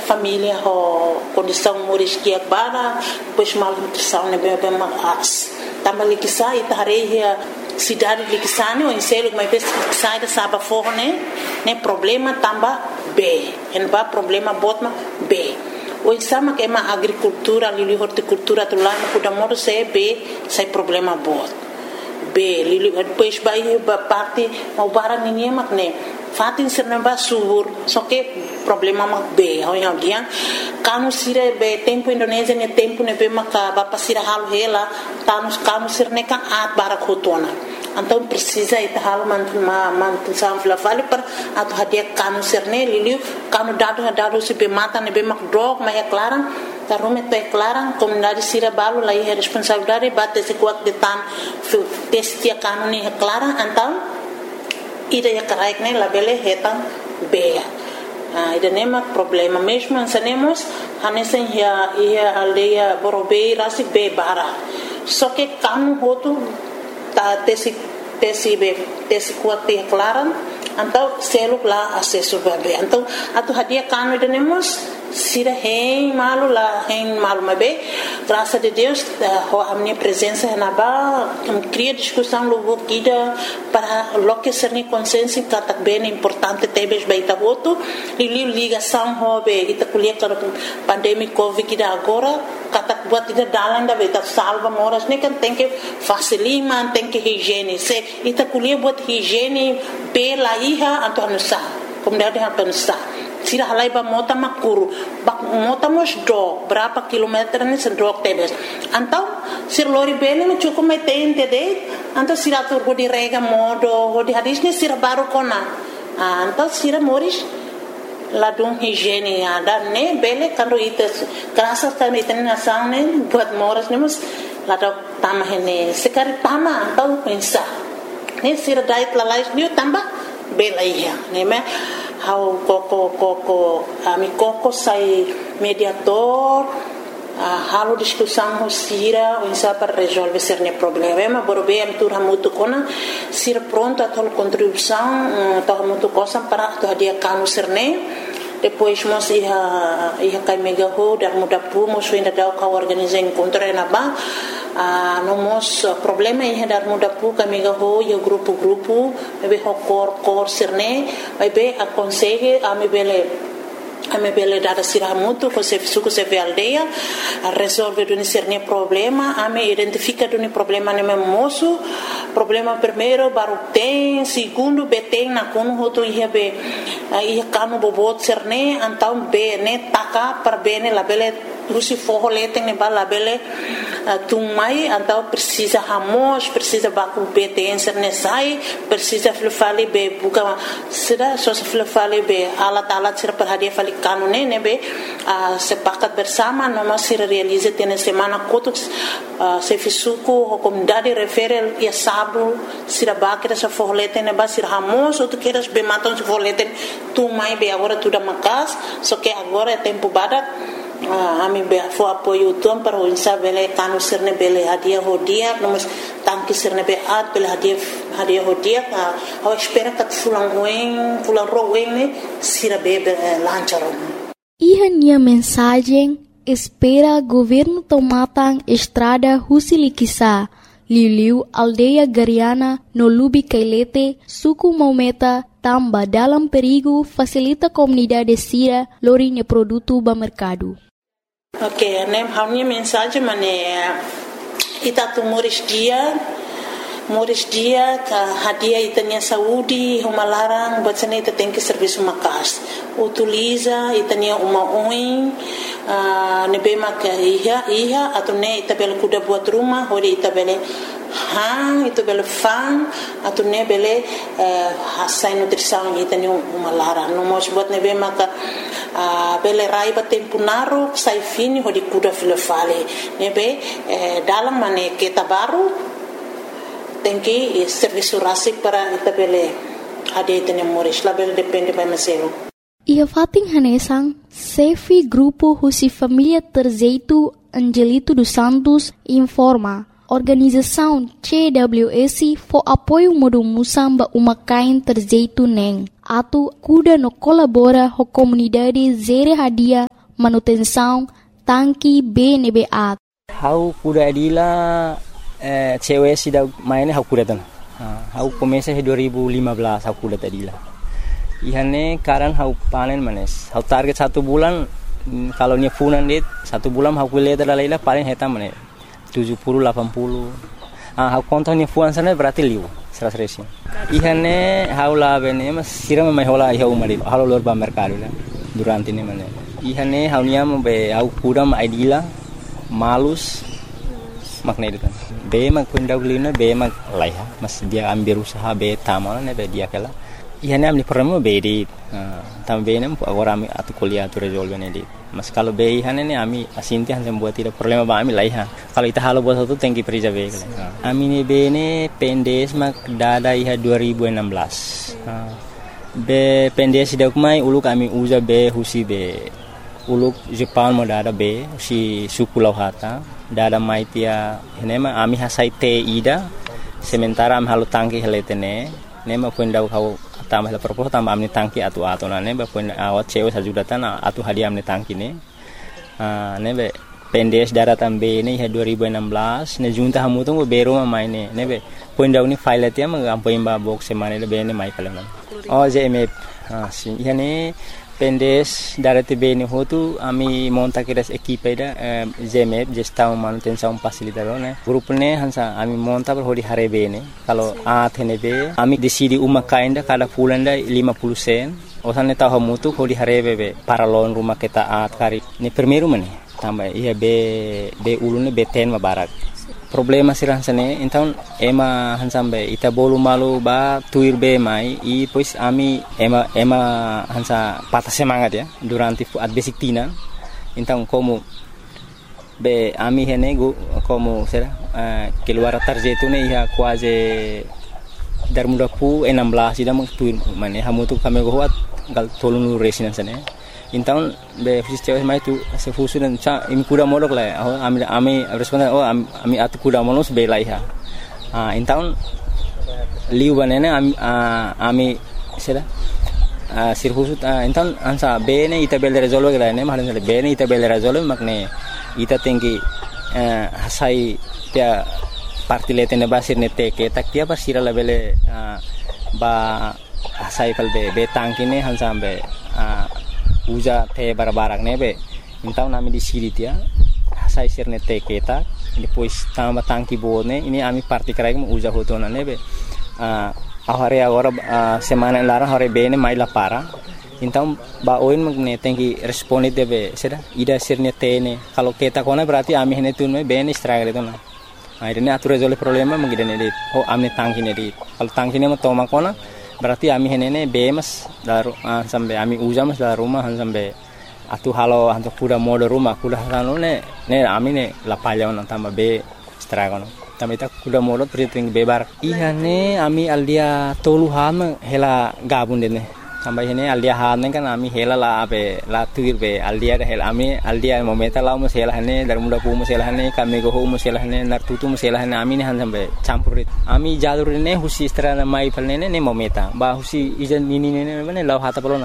família a condição moris que agora depois malnutrição né bem mais também que sai tareia cidade de que sai ou em selo mas vez que sai da saba forro né problema também b en ba problema botma b o sama que é uma agricultura ali horticultura tu lá no da modo se b sai problema bot b li depois vai parte o bara ninguém mak né fatin serna ba subur só que problema mak b ho yang dia kanu sire be tempo Indonesia ne tempo ne be maka ba pasira halu hela kanu sirne kan at bara khotona então precisa ita halu mantul samfla vale para atu hadia kanu sirne liliu kanu dado se be mata ne be mak drog mas é clara tarume to é clara comunidade sira balu lá é responsabilidade bate se kuat de tan testia kanu ne é clara então ida ya karaik ne labele hetan beia ida nema problema mesmo ensinamos hanesen ia aldeia borobei rasi be bara só que kanu hotu ta tesi kuat te clara então selo lá acesso bebe então atu hadia kanu ida nemos sira hein malu mabe graças a Deus a minha presença na ba cria discussão logo guida para loque ser ni consciência que tá bem importante tebes baita voto e ligação hobe ita colher para pandemia covid que agora kata buat ida dalan da beta salva moras ne kan tem que facilima tem que higiene se ita colher buat higiene pela iha antonusa comunidade antonusa sira halai ba mota makuru bak mota mos do berapa kilometer ni sendok tebes antau sir lori bele no cukup metente de antau sira tur go di rega modo go di hadis ni sira baru kona antau sira moris ladung higiene ada ne bele kando ites graças a iten nação ne buat moras nemos ladok tamahene sekari tama antau pensa ne sira dait lalais ni tamba bela ia ne me how koko ami koko sai mediador halo discussão sira o insa para resolver cerne problema borobe am tur hamutu kona sira pronto a tol contribuição to hamutu cosa para to dia kanu cerne depois mos ia kai mega ho dar muda pu mos ainda dá o organizar encontro na ba no mos problema ia dar muda pu kai mega ho ia grupo be ho cor cerne vai be aconselhe a me bele dada sira muito com se suco se ve aldeia a resolver do cerne problema a me identifica do problema ne moço problema primeiro baru tem segundo beteng na kono hoto ia be ia kanu bobot cerne então be ne taka per bene la bele lusi forro leteng ne bala bele tumai então precisa ramos precisa baku beteng cerne sai precisa flufali be buka sira so flufali be alat sira per hadia fali kanu ne be sepakat bersama noma sira realiza tena semana kotuk se fisuku comunidade referel ia sabu sira bakira sa forleten ne ba sira ramos outro queiras be matam se forleten tu mai be agora tudo makas só que agora é tempo badak ami be fo apoio tom para o insa bele kanu sirne bele hadia hodia nós tanque sirne be at bele hadia hodia a espera que fulan roen ne sira be lancharon minha mensagem espera governo tomatang estrada Husilikisa Liliu aldeia Gariana no Lubi Kailete suku Maumeta tamba dalam perigo facilita comunidade sira lorinha produto ba mercado. Ok, a minha mensagem é itatu moris dia ka hadia itania saúde uma larang bacana ita tem que serviço makas utiliza itania uma oin nebema ka iha atune ita bel kuda buat rumah hori ita bele ita bele fan atune bele hasai nutrição itania uma larang no mos buat nebema ka bele raiba tempo naro sai fini hori kuda filefale nebe dalam mane kita baru tem que serviço rasik para itabele ade tene moris label depende by meselo ia fating hanesang sefi grupo husi família terzeito Angelito dos Santos informa organização CWS for apoio modo musamba uma kain terzeito neng atu kuda no colabora ho comunidade zere hadia manutenção, tangki BNBA. Hau kuda adila cewek sida mainnya hau kuda tan. Hau komesa 2015 hau kuda adila. Ihane karan hau panen manes. Hau target 1 bulan kalau nya funan dit 1 bulan hau kuliah dalailah paling heta manes 70 80. Hau konton nya fuan sana berarti liu 100. Ihane hau labene mas siram mai hola hau marit. Hau lor ba mercado la durante ne manes. Ihane hau nya be hau kuda adila malus makna itu kan be mak pun daulina be mak laiha mas dia ambil usaha be tamal ne be dia kala ihane amni problema be di tam be nem agora ami atu kuliah tu resolve ne di mas kalau be ihane ne ami asinti han buat tidak problema ba ami laiha kalau ita halo buat satu tengki perija be kala ami ne be ne pendes mak dada iha 2016 be pendes dak mai ulu kami uza be husi be uluk Jepang mo dada be si suku lauhata dada maitia nema ami hasai te ida sementara am halu tangki heletene nema pun dau kau tambah la propos tambah amni tangki atu na ne ba pun awat cewek sajudatan atu hadiah amni tangki ne nebe pendes dada tambe ne 2016 ne junta hamu tu bero ma ne nebe pun dau ni file tia ma ampo imba box semane le be ne mai kala oh jmf si yani pendes darati bene hotu ami monta kiras equipe da GMF gestão manutenção facilitador né grupo ne hansa ami monta per hodi hare bene kalau athene be ami decidi uma kainda kada fulanda 50 sen osane ta hamutu hodi hare be para lon rumah kita at kari ni primeiro mane tambah ia be ulune be ten mabarak problema sirang sane então ema hansambe ita bolu malu ba tuir be mai e pois ami ema hansa patah semangat ya durante at basic tina então como be ami henego como será keluar tarjetu ne ia quase dar muda pu 16 ida tuir mane hamutu kame goat gal tolunu resinan sane então be fisios mai tu se fusu dan cha imi kuda modok la ami responder ami atu kuda monos be laiha então liu banene ami sera sirfusu então ansa be ne ita bel resolve la ne mahalan be ne ita bel resolve makne ita tengi hasai tia parti letene basir ne teke tak tia basira la bele ba hasai kal be tangkine hansa be uja te barbarak nebe então nami di siri dia sai sirne te keta depois tamba tangki bone ini ami parti krai mo uja hotona nebe ahare agora semana lara hore bene mai la para então ba oin magne tenki responde debe seda ida sirne tene kalau keta kona berarti ami hene tunme bene struggle itu na akhirnya atur resolve problema mengidane dit oh amne tangki ne dit kalau tangki ne mo toma kona berarti ami henene bemas daru sampai ami ujamas da rumah sampai atu halo anto kuda modo rumah kuda halo ne ami ne la palya on tamba be stragono tamba ita kuda modo priting bebar ihane ami aldia tolu ham hela gabun dene tamba ihane aldia han kan ami hela la be la tuir be aldia hela ami aldia momenta la mo hela hane dar muda pu mo hela hane kami go mo hela hane nar tutu mo hela hane ami ne han sampai campurit ami jalur ne husi strana mai palne ne mometa ba husi ijan nini ne mane law hata pelona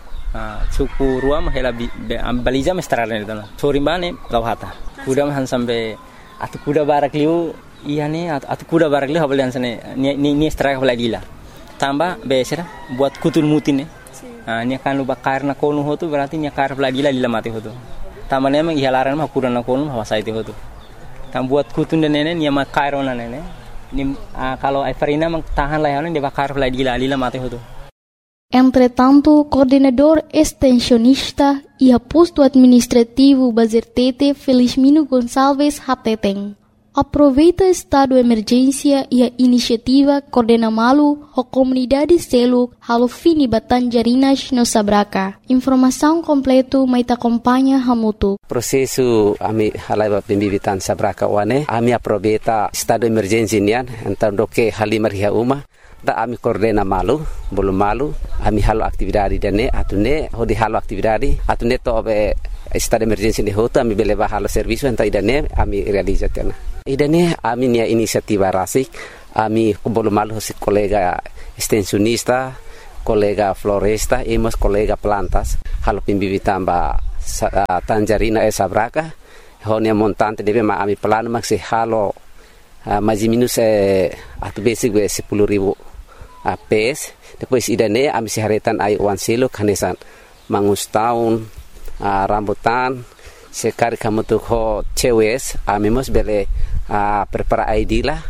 suku ruam hela baliza mestrana ne dana sori bane law hata kuda han sampai atu kuda barak liu ihane atu kuda barak liu habalian sane ni straka balagila tambah besera buat kutul mutin nya kan luba karna konu hotu berarti nya kar balagila lila mati hotu tambah ne mang ihalaran mah kurana konu hawasa itu hotu tam buat kutun dan nene nya makairo na nene ni kalau Everina mang tahan layane de bakar balagila lila mati hotu. Entretanto, coordenador extensionista e posto administrativo Bazertete Felizmino Gonçalves Hateteng aproveita estado de emergência e a iniciativa Coordena Malu a comunidade Seluk halo fini Batanjarinas no Sabraka. Informação completo mai acompanha hamutu. Prosesu ami halai pembibitan Sabraka wane ami aproveita estado de emergência nian então doke halimar hia uma da ami Coordena Malu belum malu ami halo aktividade dane atune hodi halo aktividade atune to be estado de emergência ni hoto ami beleva halo serviço então idane ami realizatena idane ami nia inisiativa rasik ami belum malu si kolega extensionista kolega floresta emos kolega plantas halo pimbibitan ba Tanjarina Sabraka honia montante debe ma ami plano mak se halo mais minus atu basic we 10.000 PS. Depois idane ami se haretan ai wan selo kanesan mangus tahun rambutan sekari kamu tuh ho cewes ami mos bele prepara ID lah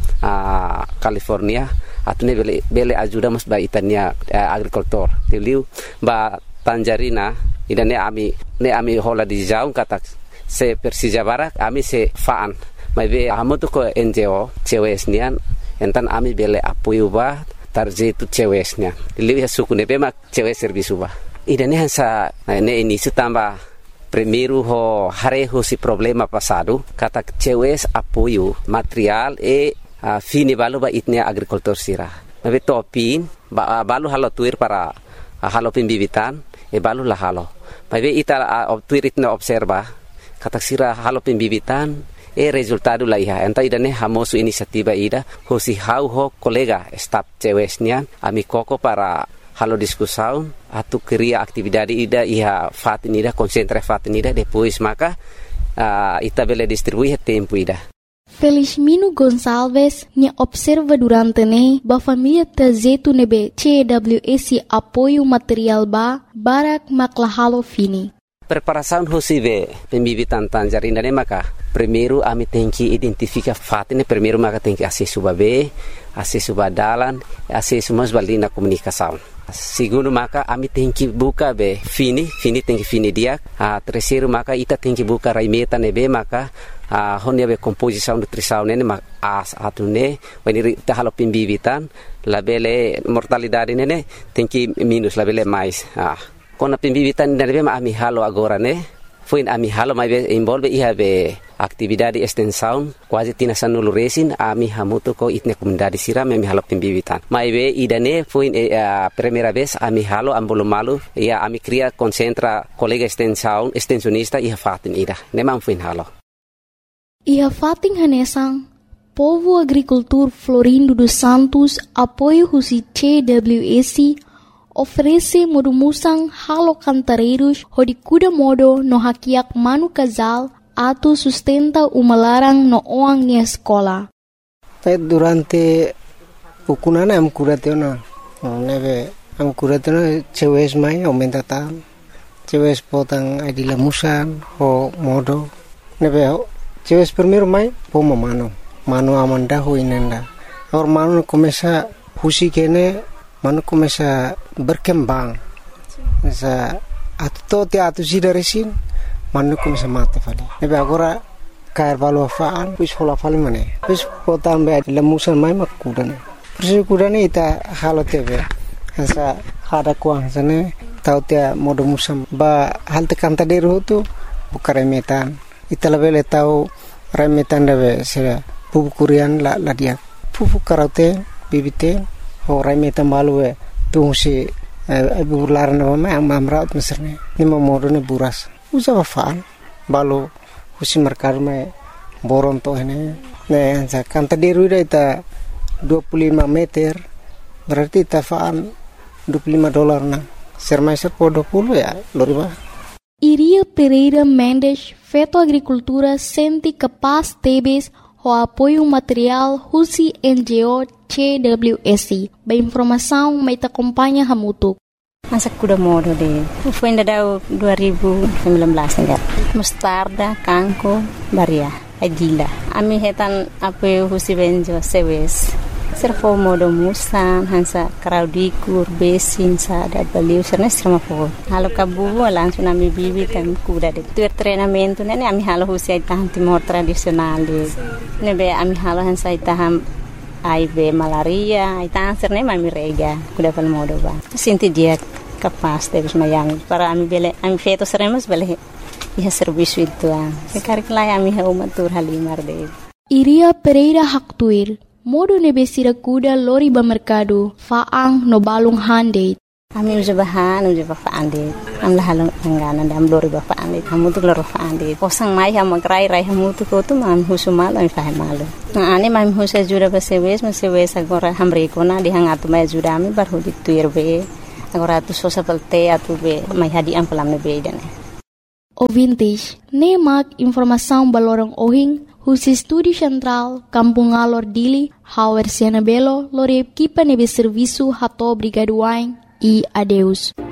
California atune bele ajuda mos ba itania agrikultur tiliu ba Tanjarina idane ami hola di jauh kata se Persija Barak ami se faan mai be amotu ko NGO cewes nian entan ami bele apoio ba tarje tu cewes nian tiliu ya suku nebe mak cewes servisu ba idane hansa ne ini sutamba primeiro ho hareho si problema passado kata cewes apoio material fini balu ba itnia agrikultur sira mabe topin balu halo tuir para halo pembibitan balu lah halo mabe ita tuir itna observa kata sira halo pembibitan resultado lah iha enta idane hamosu inisiativa ida hosi ho kolega staf cewesnya ami koko para halo diskusaun atu keria aktividade ida iha fatin ida konsentra fatin ida depois maka ita bele distribuir tempo ida. Felizmino Gonçalves nya observa durante ne ba família Tazetu nebe CWS apoio material ba barak maklahalo fini. Preparação hosive pembibitan Tanjarina ne maka primeiro ami tenki identifica fatine primeiro maka tenki acesso babe acesso badalan acesso mas balina comunicação. Segundo maka ami tenki buka be fini tenki fini dia terceiro maka ita tenki buka raimeta nebe maka honia be composição nutrição nene atune wani ta halo pembibitan labele mortalidade nene tenki minus labele mais kona pembibitan nebe ma ami halo agora ne foi ami halo mai be involve iha be aktividade extensão quase tina sanulu resin ami hamuto ko itne comunidade sira me halo pembibitan mai be idane foi primeira vez ami halo ambolo malu ia ami cria concentra colega extensão extensionista iha fatin ida ne man foi halo iha fatin hanesang povo agricultor Florindo dos Santos apoio husi CWS oferece modumusang halo cantareiros hodikuda modo no hakiak manu casal atu sustenta umalarang no oang ni escola. Durante pukunana am kuratena neve am kuratena cewes mai aumenta tam cewes potang adila musan ho modo neve cewes primero mai pomo mano amanda ho inenda or mano começa husi kene mano começa berkembang sa atu sida resin mano começa mate fali nebe agora cair valo faan pus hola fali mane pus potan be lemusan mai makudane persi kudane ita halo tebe sa hada kuang sane tau tia modo musam ba halte kanta deru tu bukare metan ita lebele tau remetan debe sera pupu kurian la dia pupu karate bibite ho remetan balue tu si bular na mama amamraut meserne ni modo ne buras usa faan balo husi merkar me boron to ne sa kanta deru ita 25 meter berarti tafaan $25 na sermaiser po 20 ya loriba. Iria Pereira Mendes feto agricultura sente capaz tebes o apoio material husi NGO CWS. Ba informação mai ta acompanha hamutuk. Masa kuda modo de foi ainda dau 2019 enggak mustarda kangko baria agila ami hetan apoio husi benjo sewes servo modo musan hansa kraudikur besin sa da baliu serna strama fo halo kabu langsung ami bibitan kuda de tu treinamento nene ami halo husi itahan timor tradisional de nebe ami halo hansa itaham aibe malaria itahan serna ami rega kuda pal modo ba sinti dia capaz de mayang para ami bele ami feto seremos bele ia serviço itu sekarang lai ami ha umatur halimar de Iria Pereira Haktuir modo nebesira kuda lori ba mercado faang no balung hande ami uja faang de am la halong angana dam lori ba faang de hamu tu loro faang de posang mai ha magrai rai hamu tu ko tu mam husumal ami fa malu na ani mam husa jura ba sewes agora hamre kona di hangatu mai jura ami bar hudi tuir be agora tu sosa pelte atu be mai hadi am pelam ne be dane o vintage. Nemak informação balorong ohing, husi Studi Central, Kampung Alor Dili, Hauer Sianabelo, lorep kipa nebe serviço hato brigaduain e adeus.